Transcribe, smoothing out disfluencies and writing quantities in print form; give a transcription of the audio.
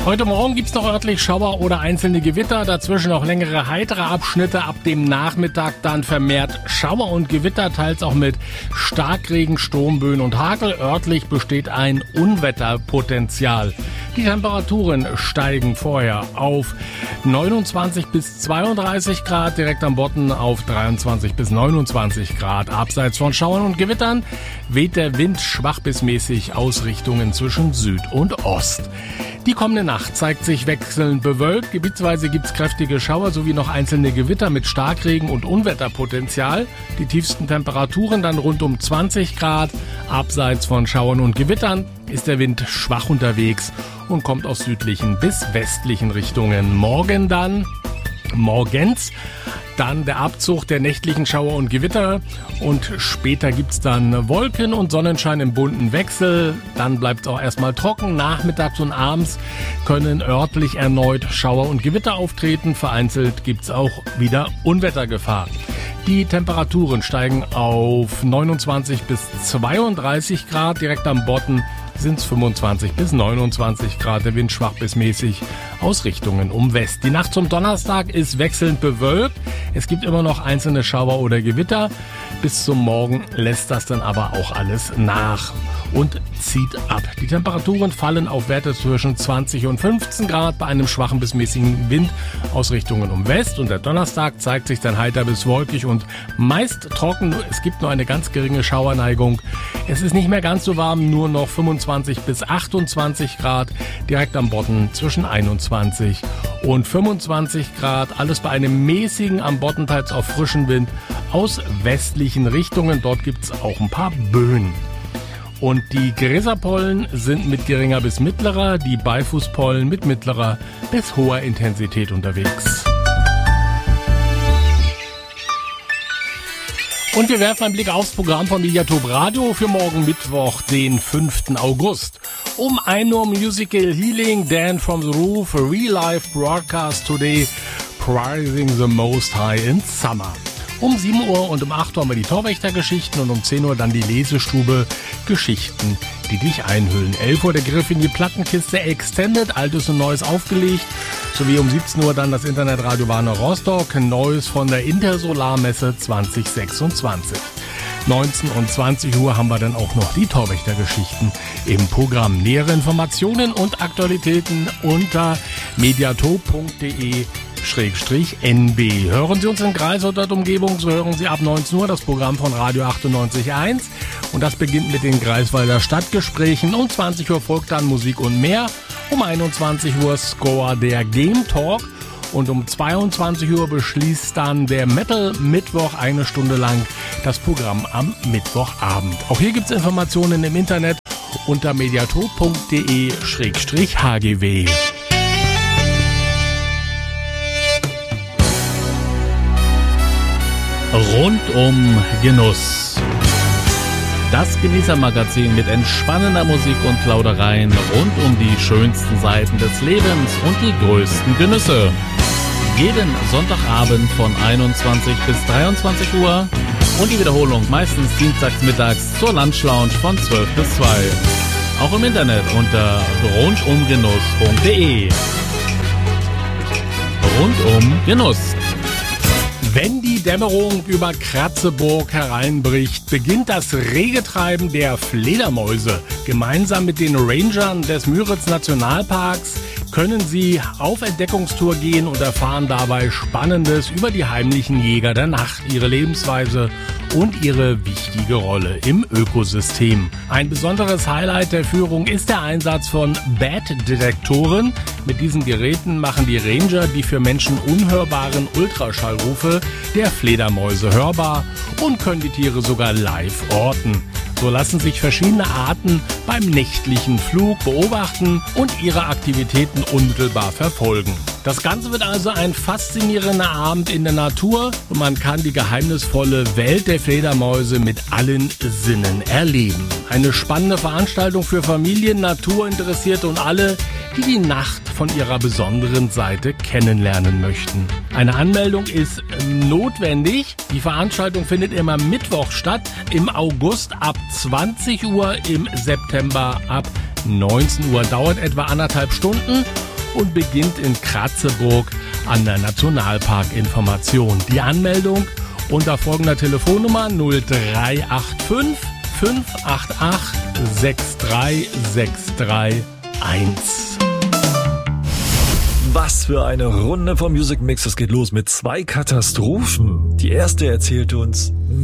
Heute Morgen gibt's noch örtlich Schauer oder einzelne Gewitter, dazwischen noch längere heitere Abschnitte, ab dem Nachmittag dann vermehrt Schauer und Gewitter, teils auch mit Starkregen, Sturmböen und Hagel. Örtlich besteht ein Unwetterpotenzial. Die Temperaturen steigen vorher auf 29 bis 32 Grad, direkt am Bodden auf 23 bis 29 Grad. Abseits von Schauern und Gewittern weht der Wind schwach bis mäßig aus Richtungen zwischen Süd und Ost. Die kommende Nacht zeigt sich wechselnd bewölkt. Gebietsweise gibt's kräftige Schauer sowie noch einzelne Gewitter mit Starkregen und Unwetterpotenzial. Die tiefsten Temperaturen dann rund um 20 Grad. Abseits von Schauern und Gewittern ist der Wind schwach unterwegs und kommt aus südlichen bis westlichen Richtungen. Morgens dann der Abzug der nächtlichen Schauer und Gewitter und später gibt's dann Wolken und Sonnenschein im bunten Wechsel. Dann bleibt's auch erstmal trocken. Nachmittags und abends können örtlich erneut Schauer und Gewitter auftreten. Vereinzelt gibt's auch wieder Unwettergefahr. Die Temperaturen steigen auf 29 bis 32 Grad. Direkt am Bodden sind's 25 bis 29 Grad. Der Wind schwach bis mäßig aus Richtungen um West. Die Nacht zum Donnerstag ist wechselnd bewölkt. Es gibt immer noch einzelne Schauer oder Gewitter. Bis zum Morgen lässt das dann aber auch alles nach und zieht ab. Die Temperaturen fallen auf Werte zwischen 20 und 15 Grad bei einem schwachen bis mäßigen Wind aus Richtungen um West. Und der Donnerstag zeigt sich dann heiter bis wolkig und meist trocken. Es gibt nur eine ganz geringe Schauerneigung. Es ist nicht mehr ganz so warm, nur noch 25 bis 28 Grad. Direkt am Bodden zwischen 21 und 25 Grad. Alles bei einem mäßigen, am Bodden teils auch frischen Wind aus westlichen Richtungen. Dort gibt's auch ein paar Böen. Und die Gräserpollen sind mit geringer bis mittlerer, die Beifußpollen mit mittlerer bis hoher Intensität unterwegs. Und wir werfen einen Blick aufs Programm von Mediatop Radio für morgen Mittwoch, den 5. August. Um 1 Uhr Musical Healing, Dan from the Roof, Real Life Broadcast Today, Praising the Most High in Summer. Um 7 Uhr und um 8 Uhr haben wir die Torwächtergeschichten und um 10 Uhr dann die Lesestube Geschichten, die dich einhüllen. 11 Uhr der Griff in die Plattenkiste Extended, Altes und Neues aufgelegt. Sowie um 17 Uhr dann das Internetradio Warner Rostock, Neues von der Intersolarmesse 2026. 19 und 20 Uhr haben wir dann auch noch die Torwächtergeschichten im Programm. Nähere Informationen und Aktualitäten unter mediatop.de/NB. Hören Sie uns in Greifswald und Umgebung, so hören Sie ab 19 Uhr das Programm von Radio 98.1 und das beginnt mit den Greifswalder Stadtgesprächen. Um 20 Uhr folgt dann Musik und mehr, um 21 Uhr Score der Game Talk und um 22 Uhr beschließt dann der Metal Mittwoch 1 Stunde lang das Programm am Mittwochabend. Auch hier gibt es Informationen im Internet unter mediatop.de/hgw. Rundum Genuss. Das Genießermagazin mit entspannender Musik und Plaudereien rund um die schönsten Seiten des Lebens und die größten Genüsse. Jeden Sonntagabend von 21 bis 23 Uhr und die Wiederholung meistens dienstags mittags zur Lunchlounge von 12 bis 2. Auch im Internet unter rundumgenuss.de. Rundum Genuss. Wenn die Dämmerung über Kratzeburg hereinbricht, beginnt das rege Treiben der Fledermäuse. Gemeinsam mit den Rangern des Müritz Nationalparks können Sie auf Entdeckungstour gehen und erfahren dabei Spannendes über die heimlichen Jäger der Nacht, ihre Lebensweise und ihre wichtige Rolle im Ökosystem. Ein besonderes Highlight der Führung ist der Einsatz von Bat-Detektoren. Mit diesen Geräten machen die Ranger die für Menschen unhörbaren Ultraschallrufe der Fledermäuse hörbar und können die Tiere sogar live orten. So lassen sich verschiedene Arten beim nächtlichen Flug beobachten und ihre Aktivitäten unmittelbar verfolgen. Das Ganze wird also ein faszinierender Abend in der Natur und man kann die geheimnisvolle Welt der Fledermäuse mit allen Sinnen erleben. Eine spannende Veranstaltung für Familien, Naturinteressierte und alle, die die Nacht von ihrer besonderen Seite kennenlernen möchten. Eine Anmeldung ist notwendig. Die Veranstaltung findet immer Mittwoch statt, im August ab 20 Uhr, im September ab 19 Uhr. Dauert etwa 1,5 Stunden und beginnt in Kratzeburg an der Nationalparkinformation. Die Anmeldung unter folgender Telefonnummer 0385 588 63631. Was für eine Runde vom Music Mix. Es geht los mit 2 Katastrophen. Die erste erzählt uns: